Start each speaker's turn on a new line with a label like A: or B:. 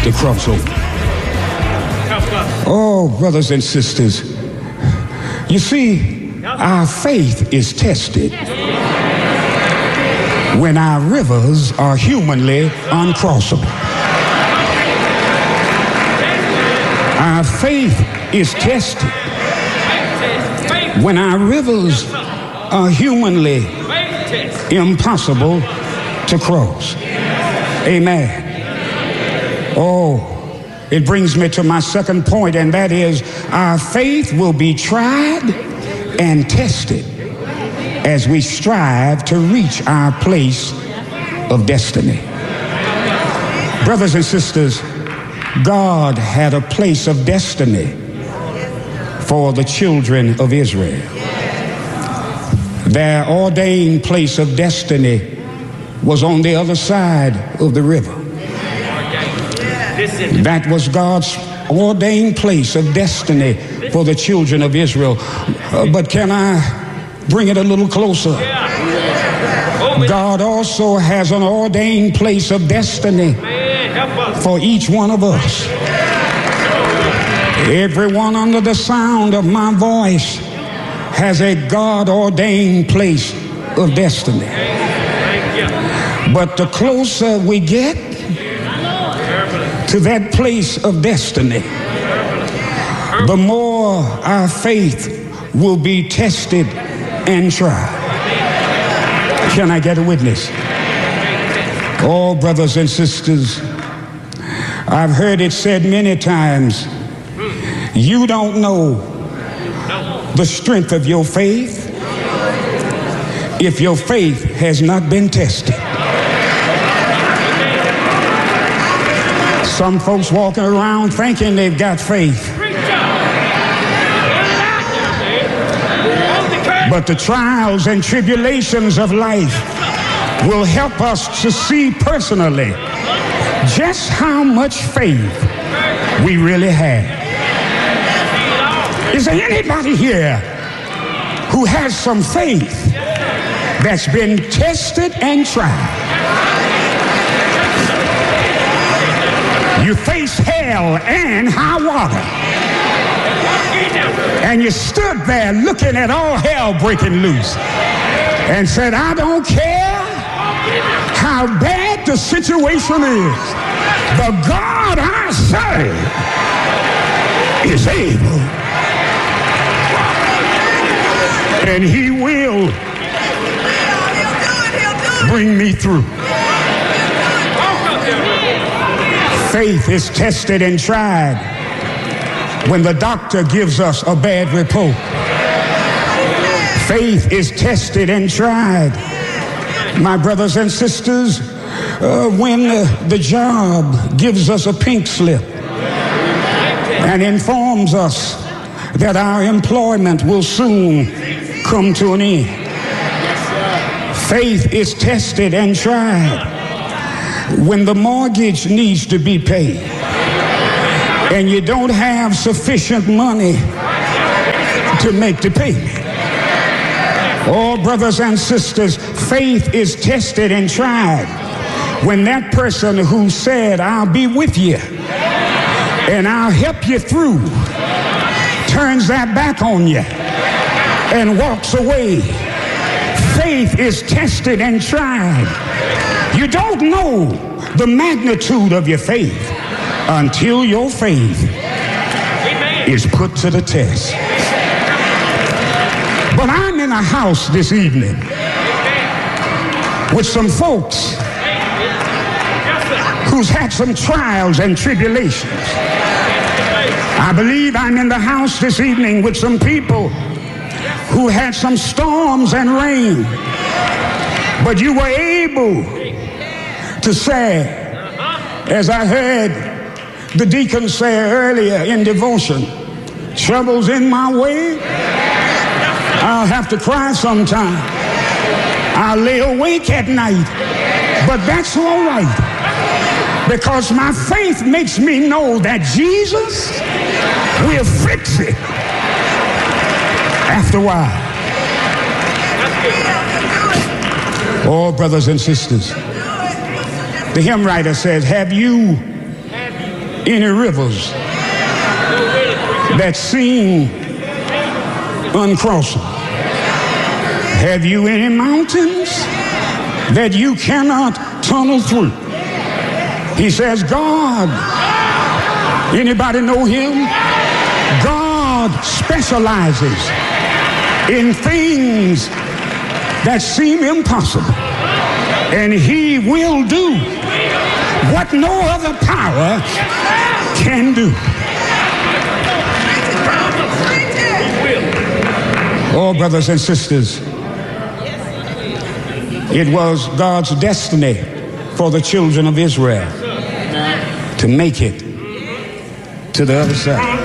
A: to cross over. Oh, brothers and sisters, you see, our faith is tested when our rivers are humanly uncrossable. Our faith is tested when our rivers are humanly impossible to cross. Amen. Oh, it brings me to my second point, and that is our faith will be tried and tested as we strive to reach our place of destiny. Brothers and sisters, God had a place of destiny for the children of Israel. Their ordained place of destiny was on the other side of the river. That was God's ordained place of destiny for the children of Israel. But can I bring it a little closer? God also has an ordained place of destiny for each one of us. Everyone under the sound of my voice has a God-ordained place of destiny. But the closer we get to that place of destiny, the more our faith will be tested and tried. Can I get a witness? Oh, brothers and sisters, I've heard it said many times, you don't know the strength of your faith if your faith has not been tested. Some folks walking around thinking they've got faith, but the trials and tribulations of life will help us to see personally just how much faith we really have. Is there anybody here who has some faith that's been tested and tried? You face hell and high water, and you stood there looking at all hell breaking loose and said, I don't care how bad the situation is, the God I serve is able, and he will bring me through. Faith is tested and tried when the doctor gives us a bad report. Faith is tested and tried, my brothers and sisters, when the job gives us a pink slip and informs us that our employment will soon come to an end. Faith is tested and tried when the mortgage needs to be paid and you don't have sufficient money to make the payment. Oh, brothers and sisters, faith is tested and tried when that person who said, I'll be with you and I'll help you through, turns that back on you and walks away. Faith is tested and tried. You don't know the magnitude of your faith until your faith is put to the test. But I'm in a house this evening with some folks who's had some trials and tribulations. I believe I'm in the house this evening with some people who had some storms and rain, but you were able to say, as I heard the deacon say earlier in devotion, trouble's in my way, I'll have to cry sometime, I'll lay awake at night, but that's all right, because my faith makes me know that Jesus will fix it after a while. Oh, brothers and sisters, the hymn writer says, have you any rivers that seem uncrossable? Have you any mountains that you cannot tunnel through? He says, God, anybody know him? God specializes in things that seem impossible. And he will do what no other power can do. Oh, brothers and sisters, it was God's destiny for the children of Israel to make it to the other side.